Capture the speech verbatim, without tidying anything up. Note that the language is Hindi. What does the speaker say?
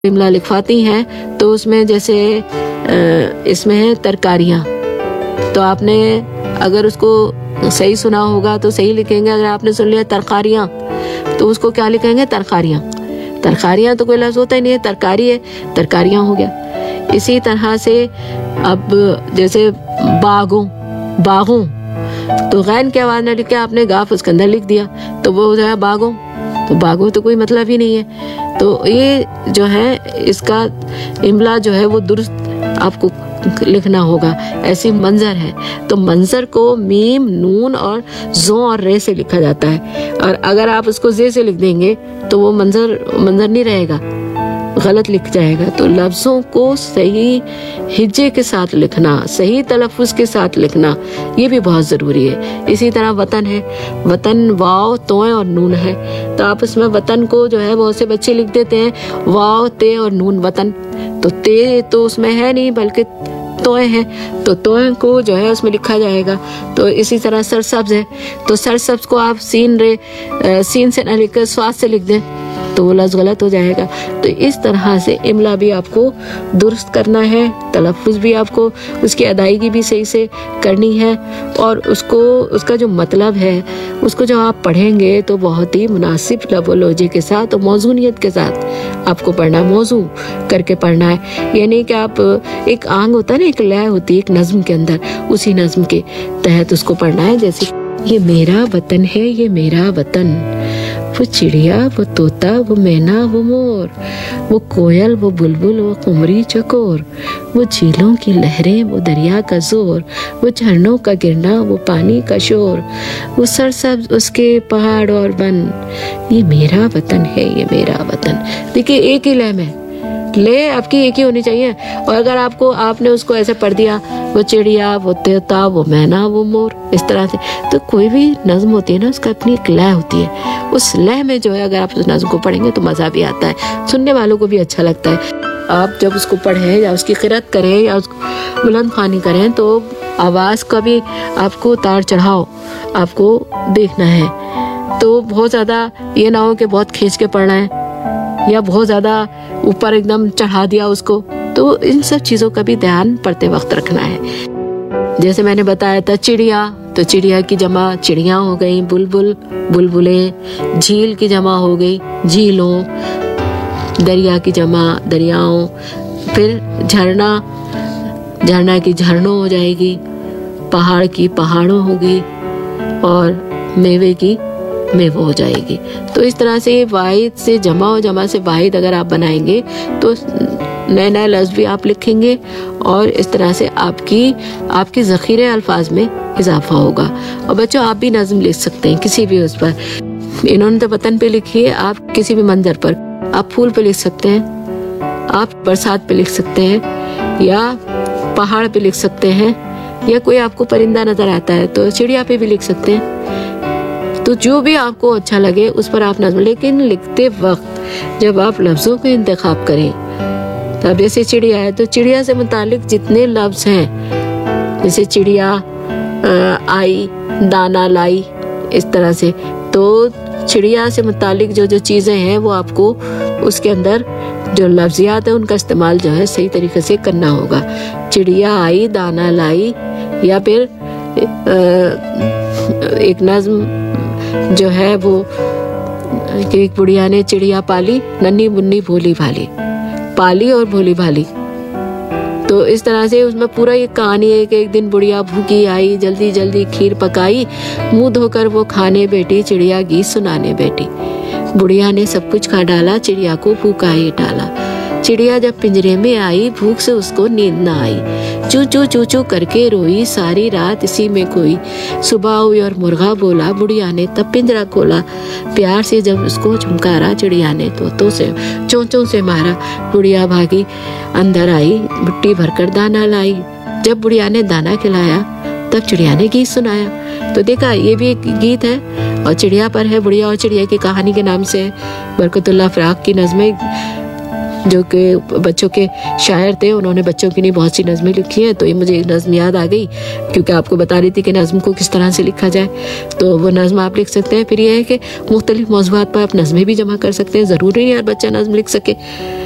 इमला लिखवाती हैं तो उसमें जैसे इसमें है तरकारियाँ, तो आपने अगर उसको सही सुना होगा तो सही लिखेंगे। अगर आपने सुन लिया तरकारियाँ तो उसको क्या लिखेंगे? तरकारियाँ। तरकारियाँ तो कोई लफ्ज़ होता ही नहीं है, तरकारी है, तरकारियाँ हो गया। इसी तरह से अब जैसे बागों, बागों, तो गैन की आवाज़ न लिख के आपने गाफ उसके अंदर लिख दिया तो वो हो जाएगा बागों। तो बागों तो कोई मतलब ही नहीं है। तो ये जो है इसका इमला जो है वो दुरुस्त आपको लिखना होगा। ऐसी मंजर है तो मंजर को मीम, नून और जो और रे से लिखा जाता है, और अगर आप उसको जे से लिख देंगे तो वो मंजर मंजर नहीं रहेगा, गलत लिख जाएगा। तो लफ्ज़ों को सही हिज्जे के साथ लिखना, सही तलफ़ुज़ के साथ लिखना, ये भी बहुत ज़रूरी है। इसी तरह वतन है, वतन वाव, तोय और नून है, तो आप उसमें वतन को जो है बहुत से बच्चे लिख देते हैं वाव, ते और नून वतन। तो ते तो उसमें है नहीं बल्कि तोय है, तो तोय को जो है उसमें लिखा जाएगा। तो इसी तरह सरसब्ज है, तो सरसब्ज को आप सीन रे सीन से न लिखकर स्वाद से लिख दें तो वो लफ्ज़ गलत हो जाएगा। तो इस तरह से इमला भी आपको दुरुस्त करना है, तलफ़ुज़ भी आपको उसकी अदायगी भी सही से करनी है, और उसको उसका जो मतलब है उसको जब आप पढ़ेंगे तो बहुत ही मुनासिब लफ़ोलॉजी के साथ और मौज़ूनियत के साथ आपको पढ़ना है, मौजू करके पढ़ना है। यानी कि आप एक आंग होता है ना, एक लय होती है एक नज़्म के अंदर, उसी नज़्म के तहत उसको पढ़ना है। जैसे ये मेरा वतन है, ये मेरा वतन, वो चिड़िया, वो तोता, वो मैना, वो मोर, वो कोयल, वो बुलबुल, वो कुमरी चकोर, वो झीलों की लहरें, वो दरिया का जोर, वो झरनों का गिरना, वो पानी का शोर, वो सरसब्ज उसके पहाड़ और वन, ये मेरा वतन है, ये मेरा वतन। देखिए एक ही लय में ले आपकी एक ही होनी चाहिए, और अगर आपको आपने उसको ऐसे पढ़ दिया वो चिड़िया, वो तोता, वो मैना, वो मोर, इस तरह से, तो कोई भी नज़्म होती है ना उसका अपनी एक लय होती है। उस लय में जो है अगर आप उस नज़्म को पढ़ेंगे तो मज़ा भी आता है, सुनने वालों को भी अच्छा लगता है। आप जब उसको पढ़ें या उसकी क़िरात करें या उसको बुलंद ख़्वानी करें तो आवाज़ का भी आपको उतार चढ़ाव आपको देखना है। तो बहुत ज़्यादा ये ना हो कि बहुत खींच के पढ़ना है या बहुत ज़्यादा ऊपर एकदम चढ़ा दिया उसको, तो इन सब चीज़ों का भी ध्यान पढ़ते वक्त रखना है। जैसे मैंने बताया था चिड़िया, तो चिड़िया की जमा चिड़िया हो गई, बुलबुल बुलबुलें, झील की जमा हो गई झीलों, दरिया की जमा दरियाओं, फिर झरना झरना की झरनों हो जाएगी, पहाड़ की पहाड़ों होगी, और मेवे की मेवो हो जाएगी। तो इस तरह से वाहिद से जमा और जमा से वाहिद अगर आप बनाएंगे तो नए नए लफ्ज़ भी आप लिखेंगे, और इस तरह से आपकी आपके ज़ख़ीरे अल्फाज में इजाफा होगा। और बच्चों आप भी नज़्म लिख सकते हैं किसी भी उस पर, इन्होंने तो वतन पे लिखी है, आप किसी भी मंजर पर, आप फूल पे लिख सकते हैं, आप बरसात पे लिख सकते हैं, या पहाड़ पे लिख सकते हैं, या कोई आपको परिंदा नज़र आता है तो चिड़िया पे भी लिख सकते हैं। तो जो भी आपको अच्छा लगे उस पर आप नज़्म, लेकिन लिखते वक्त जब आप लफ्ज़ों का इंतखाब करें, तब जैसे चिड़िया है तो चिड़िया से मुतालिक जितने लफ्ज़ हैं, जैसे चिड़िया आई, दाना लाई, इस तरह से, तो चिड़िया से मुतालिक जो जो चीज़ें हैं वो आपको उसके अंदर जो लफ्ज़ियात है उनका इस्तेमाल जो है सही तरीके से करना होगा। चिड़िया आई, दाना लाई, या फिर एक नज़्म जो है वो कि एक बुढ़िया ने चिड़िया पाली, नन्ही मुन्नी भोली भाली, पाली और भोली भाली। तो इस तरह से उसमें पूरा ये कहानी है कि एक दिन बुढ़िया भूखी आई, जल्दी जल्दी खीर पकाई, मुंह धोकर वो खाने बैठी, चिड़िया गीत सुनाने बैठी। बुढ़िया ने सब कुछ खा डाला, चिड़िया को भूखा ही डाला। चिड़िया जब पिंजरे में आई, भूख से उसको नींद ना आई, चू चू चू चू करके रोई, सारी रात इसी में खोई। सुबह हुई और मुर्गा बोला, बुढ़िया ने तब पिंजरा खोला, प्यार से जब उसको झुमकारा, चिड़िया ने तोतों से चोंचों से मारा। बुढ़िया भागी अंदर आई, बुट्टी भरकर दाना लाई, जब बुढ़िया ने दाना खिलाया तब चिड़िया ने गीत सुनाया। तो देखा ये भी एक गीत है और चिड़िया पर है, बुढ़िया और चिड़िया की कहानी के नाम से बरकतुल्लाह फ़राक की नज़में जो कि बच्चों के शायर थे, उन्होंने बच्चों के लिए बहुत सी नज़में लिखी हैं। तो ये मुझे एक नज़म याद आ गई क्योंकि आपको बता रही थी कि नज़म को किस तरह से लिखा जाए, तो वो नज़म आप लिख सकते हैं। फिर ये है कि मुख्तलिफ मौज़ूआत पर आप नज़में भी जमा कर सकते हैं, ज़रूरी नहीं हर बच्चा नज़म लिख सके।